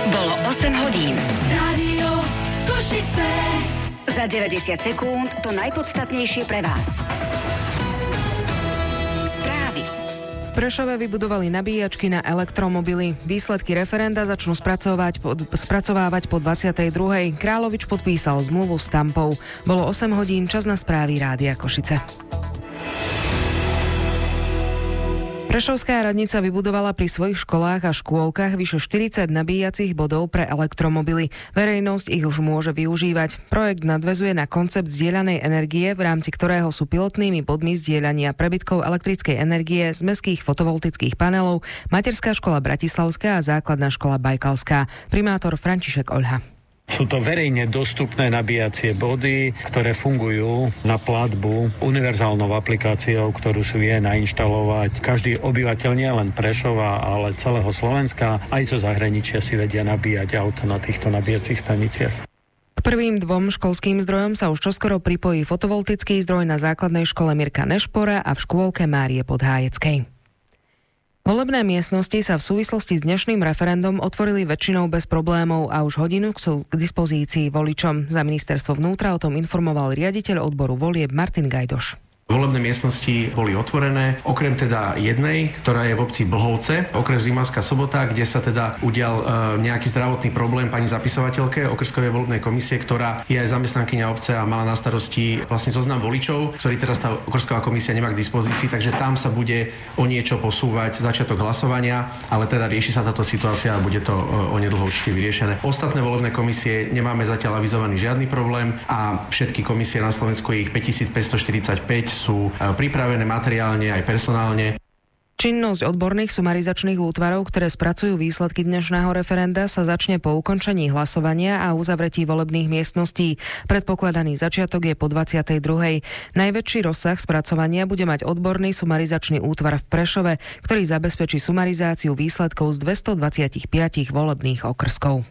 Bolo 8 hodín. Rádio Košice. Za 90 sekúnd to najpodstatnejšie pre vás. Správy. V Prešove vybudovali nabíjačky na elektromobily. Výsledky referenda začnú spracovávať po 22. Královič podpísal zmluvu s Tampou. Bolo 8 hodín, čas na správy Rádia Košice. Prešovská radnica vybudovala pri svojich školách a škôlkach vyše 40 nabíjacích bodov pre elektromobily. Verejnosť ich už môže využívať. Projekt nadväzuje na koncept zdieľanej energie, v rámci ktorého sú pilotnými bodmi zdieľania prebytkov elektrickej energie z mestských fotovoltických panelov Materská škola Bratislavská a Základná škola Bajkalská. Primátor František Oľha. Sú to verejne dostupné nabíjacie body, ktoré fungujú na platbu univerzálnou aplikáciou, ktorú si vie nainštalovať každý obyvateľ nielen Prešova, ale celého Slovenska. Aj zo zahraničia si vedia nabíjať auto na týchto nabíjacích staniciach. K prvým 2 školským zdrojom sa už čoskoro pripojí fotovoltický zdroj na základnej škole Mirka Nešpora a v škôlke Márie Podhájeckej. Volebné miestnosti sa v súvislosti s dnešným referendum otvorili väčšinou bez problémov a už hodinu sú k dispozícii voličom. Za ministerstvo vnútra o tom informoval riaditeľ odboru volieb Martin Gajdoš. Volebné miestnosti boli otvorené, okrem teda jednej, ktorá je v obci Blhovce, okres Rimavská Sobota, kde sa teda udial nejaký zdravotný problém pani zapisovateľke okrskovej volebnej komisie, ktorá je aj zamestnankyňa obce a mala na starosti vlastne zoznam voličov, ktorý teraz tá okrsková komisia nemá k dispozícii, takže tam sa bude o niečo posúvať začiatok hlasovania, ale teda rieši sa táto situácia a bude to onedlho určite vyriešené. Ostatné volebné komisie nemáme zatiaľ avizovaný žiadny problém a všetky komisie na Slovensku, je ich 5545, sú pripravené materiálne aj personálne. Činnosť odborných sumarizačných útvarov, ktoré spracujú výsledky dnešného referenda, sa začne po ukončení hlasovania a uzavretí volebných miestností. Predpokladaný začiatok je po 22. Najväčší rozsah spracovania bude mať odborný sumarizačný útvar v Prešove, ktorý zabezpečí sumarizáciu výsledkov z 225 volebných okrskov.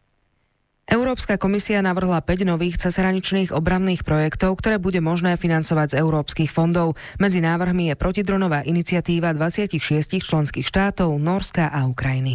Európska komisia navrhla 5 nových cezhraničných obranných projektov, ktoré bude možné financovať z európskych fondov. Medzi návrhmi je protidronová iniciatíva 26 členských štátov, Nórska a Ukrajiny.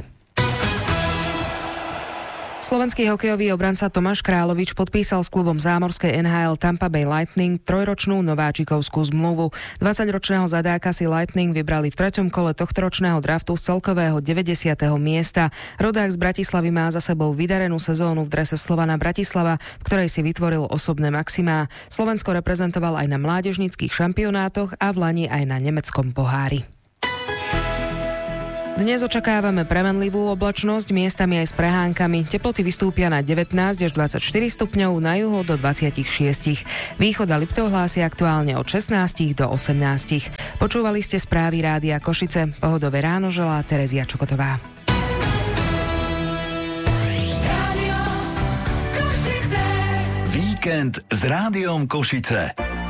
Slovenský hokejový obranca Tomáš Královič podpísal s klubom zámorskej NHL Tampa Bay Lightning 3-ročnú nováčikovskú zmluvu. 20-ročného zadáka si Lightning vybrali v 3. kole tohtoročného draftu z celkového 90. miesta. Rodák z Bratislavy má za sebou vydarenú sezónu v drese Slovana Bratislava, v ktorej si vytvoril osobné maximá. Slovensko reprezentoval aj na mládežníckych šampionátoch a v lani aj na nemeckom pohári. Dnes očakávame premenlivú oblačnosť, miestami aj s prehánkami. Teploty vystúpia na 19 až 24 stupňov, na juhu do 26. Východ a Liptov hlási aktuálne od 16 do 18. Počúvali ste správy Rádia Košice. Pohodové ráno želá Terezia Čokotová. Víkend s Rádiom Košice.